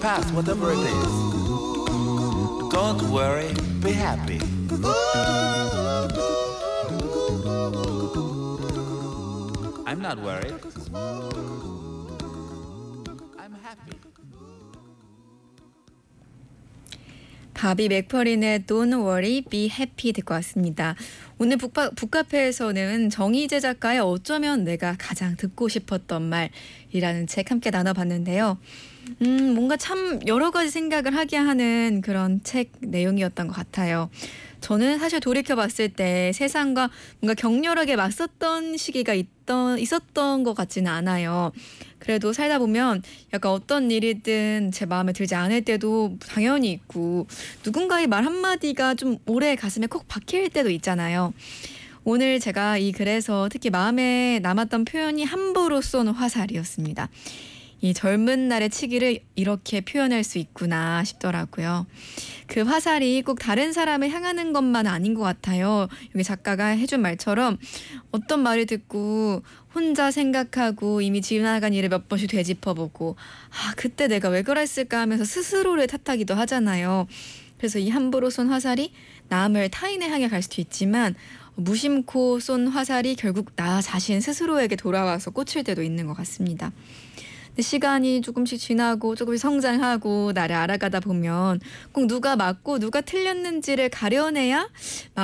Pass whatever it is. Don't worry, be happy. I'm not worried. I'm happy. 바비 맥퍼린의 Don't Worry, Be Happy 듣고 왔습니다. 오늘 북카페에서는 정희재 작가의 어쩌면 내가 가장 듣고 싶었던 말이라는 책 함께 나눠봤는데요. 뭔가 참 여러 가지 생각을 하게 하는 그런 책 내용이었던 것 같아요. 저는 사실 돌이켜봤을 때 세상과 뭔가 격렬하게 맞섰던 시기가 있었던 것 같지는 않아요. 그래도 살다 보면 약간 어떤 일이든 제 마음에 들지 않을 때도 당연히 있고 누군가의 말 한마디가 좀 오래 가슴에 콕 박힐 때도 있잖아요. 오늘 제가 이 글에서 특히 마음에 남았던 표현이 함부로 쏜 화살이었습니다. 이 젊은 날의 치기를 이렇게 표현할 수 있구나 싶더라고요. 그 화살이 꼭 다른 사람을 향하는 것만 아닌 것 같아요. 여기 작가가 해준 말처럼 어떤 말을 듣고 혼자 생각하고 이미 지나간 일을 몇 번씩 되짚어보고 그때 내가 왜 그랬을까 하면서 스스로를 탓하기도 하잖아요. 그래서 이 함부로 쏜 화살이 남을 타인을 향해 갈 수도 있지만 무심코 쏜 화살이 결국 나 자신 스스로에게 돌아와서 꽂힐 때도 있는 것 같습니다. 근데 시간이 조금씩 지나고 조금씩 성장하고 나를 알아가다 보면 꼭 누가 맞고 누가 틀렸는지를 가려내야